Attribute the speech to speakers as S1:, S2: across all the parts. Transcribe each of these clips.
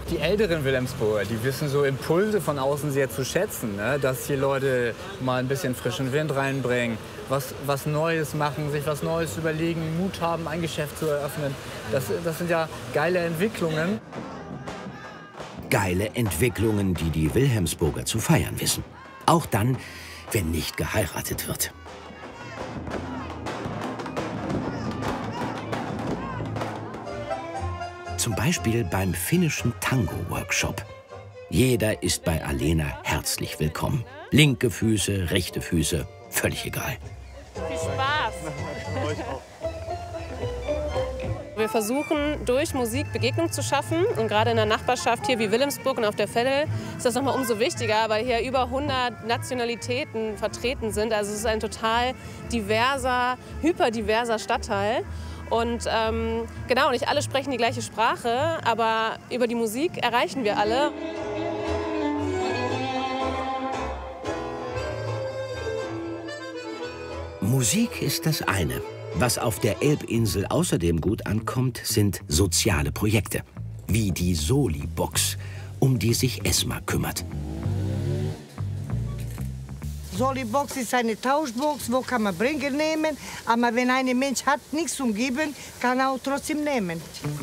S1: Die älteren Wilhelmsburger, die wissen so Impulse von außen sehr zu schätzen, ne? Dass hier Leute mal ein bisschen frischen Wind reinbringen, was Neues machen, sich was Neues überlegen, Mut haben, ein Geschäft zu eröffnen. Das sind ja geile Entwicklungen.
S2: Geile Entwicklungen, die die Wilhelmsburger zu feiern wissen. Auch dann, wenn nicht geheiratet wird. Zum Beispiel beim finnischen Tango-Workshop. Jeder ist bei Alena herzlich willkommen. Linke Füße, rechte Füße, völlig egal.
S3: Viel Spaß! Wir versuchen, durch Musik Begegnung zu schaffen. Und gerade in der Nachbarschaft hier wie Wilhelmsburg und auf der Veddel ist das nochmal umso wichtiger, weil hier über 100 Nationalitäten vertreten sind. Also es ist ein total diverser, hyperdiverser Stadtteil. Und genau, nicht alle sprechen die gleiche Sprache, aber über die Musik erreichen wir alle.
S2: Musik ist das eine. Was auf der Elbinsel außerdem gut ankommt, sind soziale Projekte. Wie die Soli-Box, um die sich Esma kümmert.
S4: Soli-Box ist eine Tauschbox, wo kann man Bringer nehmen. Aber wenn ein Mensch hat nichts zum Geben, kann er auch trotzdem nehmen.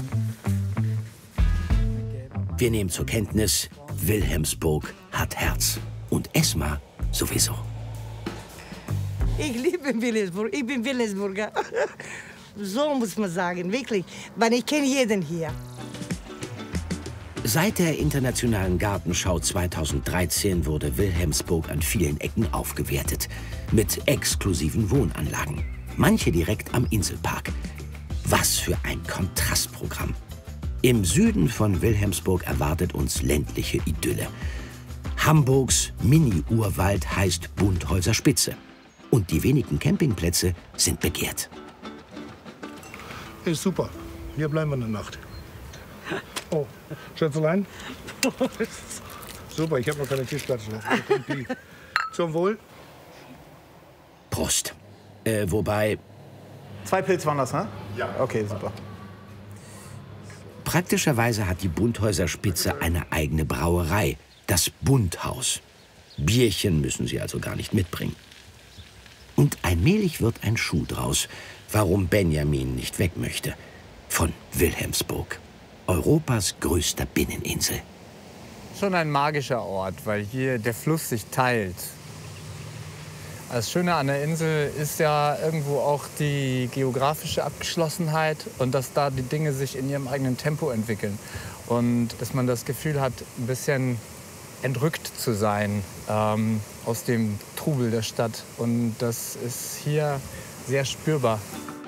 S2: Wir nehmen zur Kenntnis, Wilhelmsburg hat Herz. Und Esma sowieso.
S4: Ich liebe Wilhelmsburg, ich bin Wilhelmsburger. So muss man sagen, wirklich. Weil ich kenne jeden hier.
S2: Seit der Internationalen Gartenschau 2013 wurde Wilhelmsburg an vielen Ecken aufgewertet. Mit exklusiven Wohnanlagen. Manche direkt am Inselpark. Was für ein Kontrastprogramm. Im Süden von Wilhelmsburg erwartet uns ländliche Idylle. Hamburgs Mini-Urwald heißt Bunthäuser Spitze. Und die wenigen Campingplätze sind begehrt.
S5: Ist super. Hier bleiben wir eine Nacht. Oh, Schätzelein? Super, ich habe noch keine Tischplatte. Zum Wohl.
S2: Prost. Wobei...
S6: 2 Pilz waren das, ne? Ja. Okay, super.
S2: Praktischerweise hat die Bunthäuser Spitze eine eigene Brauerei, das Bunthaus. Bierchen müssen sie also gar nicht mitbringen. Und allmählich wird ein Schuh draus, warum Benjamin nicht weg möchte. Von Wilhelmsburg, Europas größter Binneninsel.
S1: Schon ein magischer Ort, weil hier der Fluss sich teilt. Das Schöne an der Insel ist ja irgendwo auch die geografische Abgeschlossenheit und dass da die Dinge sich in ihrem eigenen Tempo entwickeln. Und dass man das Gefühl hat, ein bisschen entrückt zu sein aus dem Trubel der Stadt. Und das ist hier sehr spürbar.